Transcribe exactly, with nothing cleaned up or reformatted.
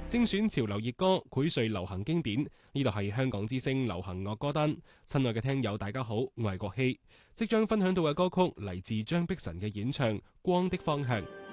精選潮流熱歌，薈萃流行經典。呢度係香港之聲流行樂歌單。親愛嘅聽友，大家好，我係國希。即將分享到嘅歌曲嚟自張碧晨嘅演唱《光的方向》。